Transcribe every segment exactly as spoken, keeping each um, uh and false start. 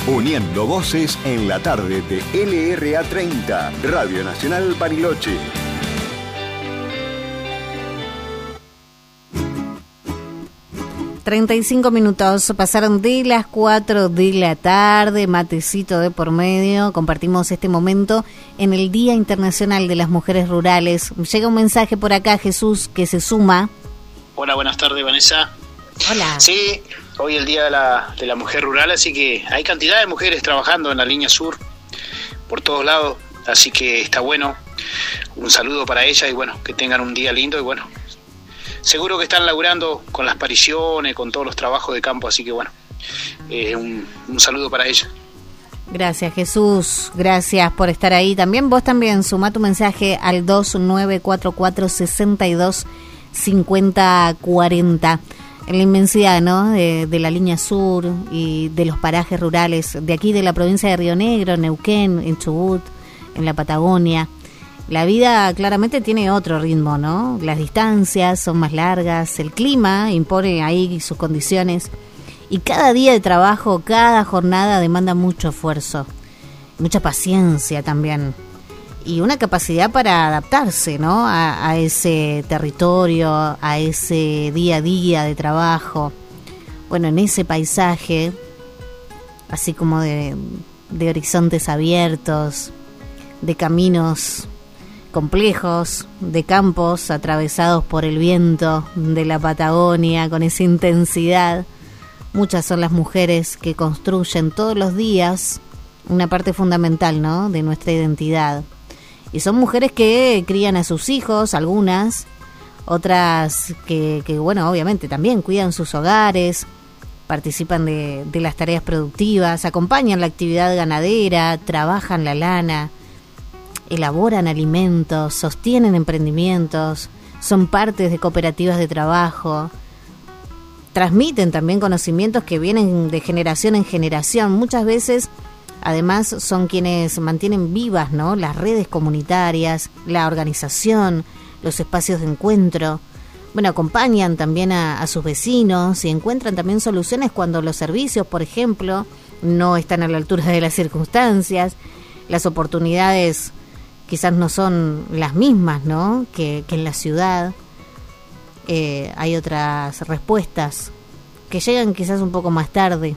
uniendo voces en la tarde de L R A treinta, Radio Nacional Bariloche. treinta y cinco minutos pasaron de las cuatro de la tarde, matecito de por medio. Compartimos este momento en el Día Internacional de las Mujeres Rurales. Llega un mensaje por acá, Jesús, que se suma. Hola, buenas tardes, Vanessa. Hola. Sí, hoy es el Día de la, de la Mujer Rural, así que hay cantidad de mujeres trabajando en la línea sur, por todos lados, así que está bueno. Un saludo para ellas y bueno, que tengan un día lindo y bueno, seguro que están laburando con las pariciones, con todos los trabajos de campo, así que bueno, eh, un, un saludo para ellas. Gracias, Jesús, gracias por estar ahí. También vos también sumá tu mensaje al dos nueve cuatro cuatro, seis dos cinco cero cuatro cero. En la inmensidad, ¿no?, de, de la línea sur y de los parajes rurales de aquí de la provincia de Río Negro, Neuquén, en Chubut, en la Patagonia. La vida claramente tiene otro ritmo, ¿no? Las distancias son más largas, el clima impone ahí sus condiciones y cada día de trabajo, cada jornada demanda mucho esfuerzo, mucha paciencia también y una capacidad para adaptarse, ¿no?, a, a ese territorio, a ese día a día de trabajo. Bueno, en ese paisaje, así como de, de horizontes abiertos, de caminos complejos, de campos atravesados por el viento de la Patagonia con esa intensidad. Muchas son las mujeres que construyen todos los días una parte fundamental, ¿no?, de nuestra identidad. Y son mujeres que crían a sus hijos, algunas, otras que, que bueno, obviamente también cuidan sus hogares, participan de, de las tareas productivas, acompañan la actividad ganadera, trabajan la lana, elaboran alimentos, sostienen emprendimientos, son partes de cooperativas de trabajo, transmiten también conocimientos que vienen de generación en generación. Muchas veces, además, son quienes mantienen vivas, ¿no?, las redes comunitarias, la organización, los espacios de encuentro. Bueno, acompañan también a, a sus vecinos y encuentran también soluciones cuando los servicios, por ejemplo, no están a la altura de las circunstancias. Las oportunidades quizás no son las mismas, ¿no?, que, que en la ciudad. Eh, hay otras respuestas que llegan quizás un poco más tarde.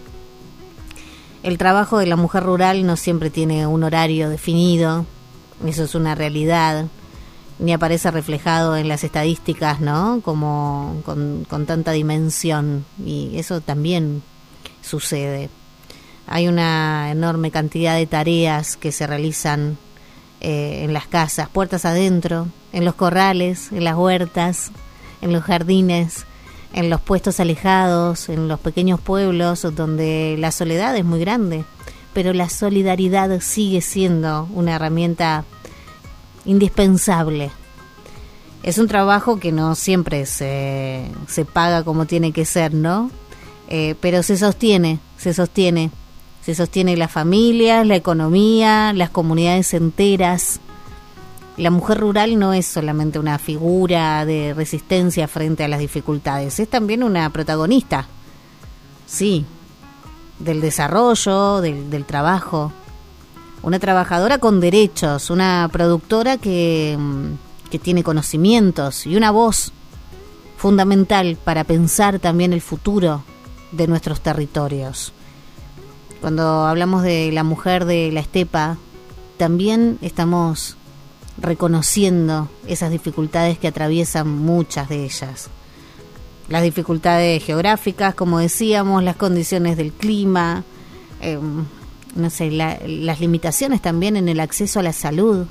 El trabajo de la mujer rural no siempre tiene un horario definido, eso es una realidad, ni aparece reflejado en las estadísticas, ¿no?, como con, con tanta dimensión, y eso también sucede. Hay una enorme cantidad de tareas que se realizan eh, en las casas, puertas adentro, en los corrales, en las huertas, en los jardines, en los puestos alejados, en los pequeños pueblos donde la soledad es muy grande, pero la solidaridad sigue siendo una herramienta indispensable. Es un trabajo que no siempre se, se paga como tiene que ser, ¿no? Eh, pero se sostiene, se sostiene, se sostiene la familia, la economía, las comunidades enteras. La mujer rural no es solamente una figura de resistencia frente a las dificultades, es también una protagonista, sí, del desarrollo, del, del trabajo, una trabajadora con derechos, una productora que, que tiene conocimientos y una voz fundamental para pensar también el futuro de nuestros territorios. Cuando hablamos de la mujer de la estepa, también estamos reconociendo esas dificultades que atraviesan muchas de ellas. Las dificultades geográficas, como decíamos, las condiciones del clima, eh, no sé, la, las limitaciones también en el acceso a la salud,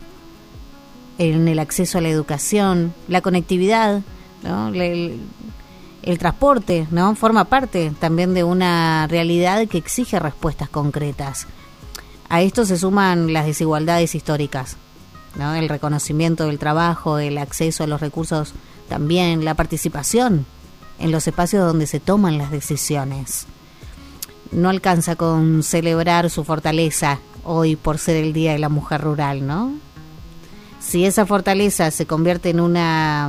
en el acceso a la educación, la conectividad, ¿no?, el, el transporte, ¿no?, forma parte también de una realidad que exige respuestas concretas. A esto se suman las desigualdades históricas, ¿no?, el reconocimiento del trabajo, el acceso a los recursos, también la participación en los espacios donde se toman las decisiones. No alcanza con celebrar su fortaleza hoy por ser el Día de la Mujer Rural, ¿no? Si esa fortaleza se convierte en una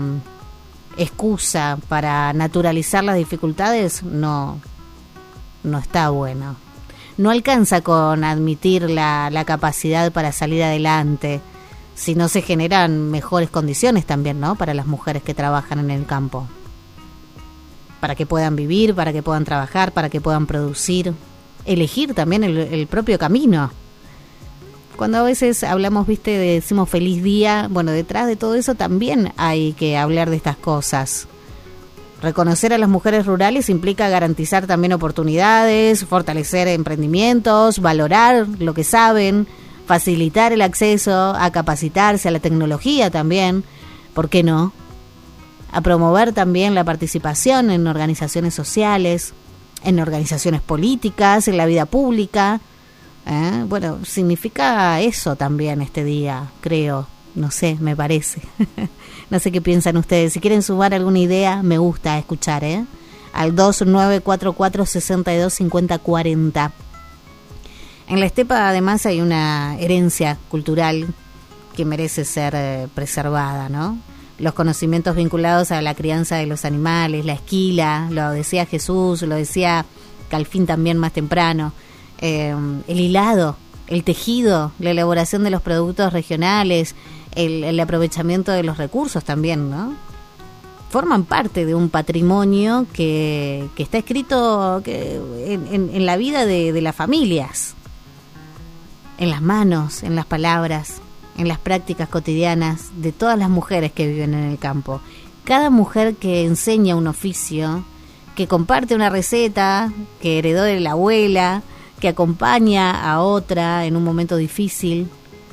excusa para naturalizar las dificultades, no, no está bueno. no alcanza con admitir la, la capacidad para salir adelante, si no se generan mejores condiciones también, ¿no? Para las mujeres que trabajan en el campo, para que puedan vivir, para que puedan trabajar, para que puedan producir, elegir también el, el propio camino. Cuando a veces hablamos, viste, decimos feliz día, bueno, detrás de todo eso también hay que hablar de estas cosas. Reconocer a las mujeres rurales implica garantizar también oportunidades, fortalecer emprendimientos, valorar lo que saben, facilitar el acceso a capacitarse, a la tecnología también, ¿por qué no? A promover también la participación en organizaciones sociales, en organizaciones políticas, en la vida pública. ¿Eh? Bueno, significa eso también este día, creo, no sé, me parece. No sé qué piensan ustedes. Si quieren sumar alguna idea, me gusta escuchar, ¿eh? Al dos nueve cuatro cuatro, seis dos cinco cero cuatro cero. En la estepa además hay una herencia cultural que merece ser eh, preservada, ¿no? Los conocimientos vinculados a la crianza de los animales, la esquila, lo decía Jesús, lo decía Calfín también más temprano, eh, el hilado, el tejido, la elaboración de los productos regionales, el, el aprovechamiento de los recursos también, ¿no? Forman parte de un patrimonio que, que está escrito que, en, en, en la vida de, de las familias, en las manos, en las palabras, en las prácticas cotidianas de todas las mujeres que viven en el campo. Cada mujer que enseña un oficio, que comparte una receta que heredó de la abuela, que acompaña a otra en un momento difícil,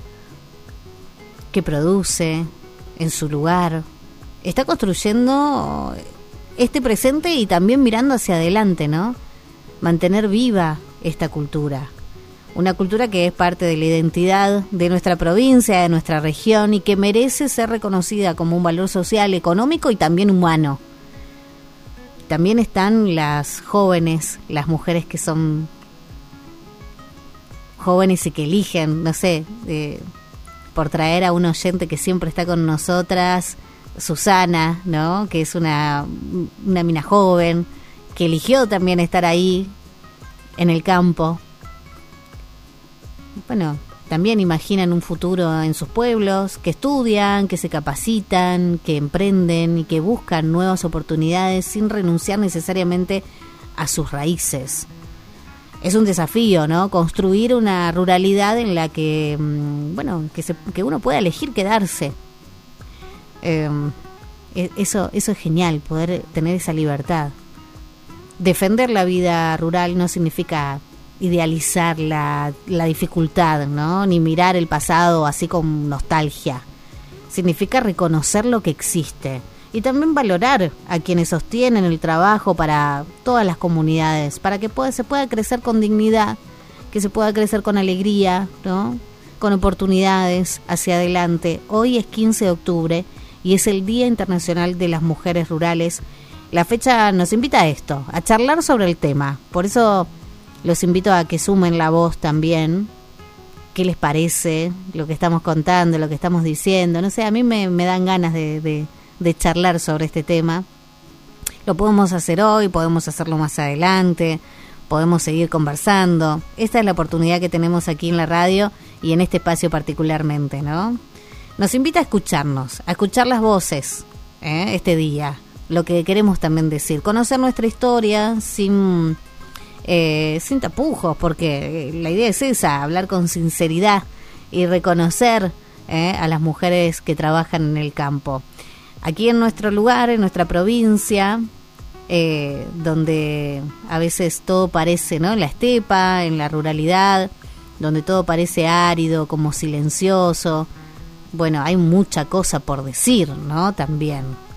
que produce en su lugar, está construyendo este presente y también mirando hacia adelante, ¿no? Mantener viva esta cultura. Una cultura que es parte de la identidad de nuestra provincia, de nuestra región y que merece ser reconocida como un valor social, económico y también humano. También están las jóvenes, las mujeres que son jóvenes y que eligen, no sé, eh, por traer a un oyente que siempre está con nosotras, Susana, ¿no? Que es una, una mina joven, que eligió también estar ahí en el campo. Bueno, también imaginan un futuro en sus pueblos, que estudian, que se capacitan, que emprenden y que buscan nuevas oportunidades sin renunciar necesariamente a sus raíces. Es un desafío, ¿no? Construir una ruralidad en la que, bueno, que, se, que uno pueda elegir quedarse. Eh, eso, eso es genial, poder tener esa libertad. Defender la vida rural no significa idealizar la, la dificultad, ¿no? Ni mirar el pasado así con nostalgia. Significa reconocer lo que existe y también valorar a quienes sostienen el trabajo para todas las comunidades, para que pueda, se pueda crecer con dignidad, que se pueda crecer con alegría, ¿no? Con oportunidades hacia adelante. Hoy es quince de octubre y es el Día Internacional de las Mujeres Rurales. La fecha nos invita a esto, a charlar sobre el tema. Por eso los invito a que sumen la voz también. ¿Qué les parece lo que estamos contando, lo que estamos diciendo? No sé, a mí me, me dan ganas de, de, de charlar sobre este tema. Lo podemos hacer hoy, podemos hacerlo más adelante, podemos seguir conversando. Esta es la oportunidad que tenemos aquí en la radio y en este espacio particularmente, ¿no? Nos invita a escucharnos, a escuchar las voces, ¿eh? Este día, lo que queremos también decir, conocer nuestra historia sin... Eh, sin tapujos, porque la idea es esa, hablar con sinceridad y reconocer eh, a las mujeres que trabajan en el campo. Aquí en nuestro lugar, en nuestra provincia, eh, donde a veces todo parece, ¿no? En la estepa, en la ruralidad, donde todo parece árido, como silencioso. Bueno, hay mucha cosa por decir, ¿no? También.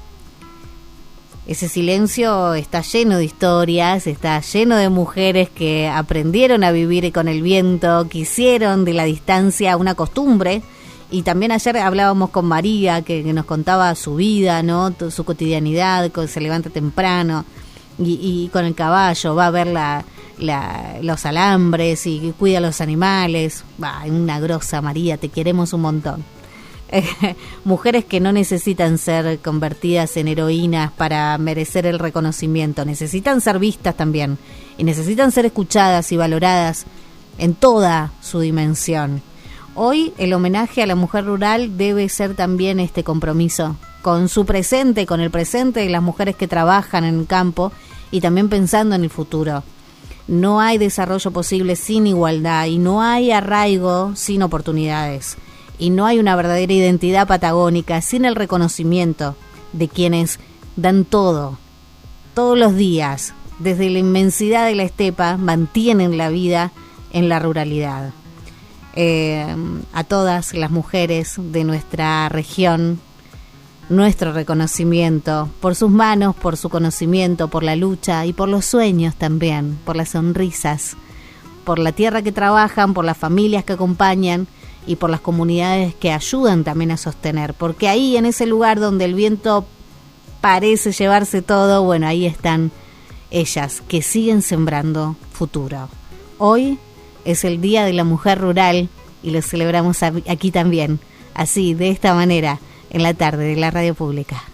Ese silencio está lleno de historias, está lleno de mujeres que aprendieron a vivir con el viento, que hicieron de la distancia una costumbre. Y también ayer hablábamos con María, que, que nos contaba su vida, ¿no? Su cotidianidad, que se levanta temprano y, y con el caballo va a ver la, la, los alambres y cuida a los animales. Bah, una grosa, María, te queremos un montón. eh, mujeres que no necesitan ser convertidas en heroínas para merecer el reconocimiento, necesitan ser vistas también y necesitan ser escuchadas y valoradas en toda su dimensión. Hoy el homenaje a la mujer rural debe ser también este compromiso con su presente, con el presente de las mujeres que trabajan en el campo y también pensando en el futuro. No hay desarrollo posible sin igualdad y no hay arraigo sin oportunidades y no hay una verdadera identidad patagónica sin el reconocimiento de quienes dan todo, todos los días, desde la inmensidad de la estepa, mantienen la vida en la ruralidad. Eh, a todas las mujeres de nuestra región, nuestro reconocimiento por sus manos, por su conocimiento, por la lucha y por los sueños también, por las sonrisas, por la tierra que trabajan, por las familias que acompañan y por las comunidades que ayudan también a sostener, porque ahí en ese lugar donde el viento parece llevarse todo, bueno, ahí están ellas que siguen sembrando futuro. Hoy es el Día de la Mujer Rural y lo celebramos aquí también, así, de esta manera, en la tarde de la Radio Pública.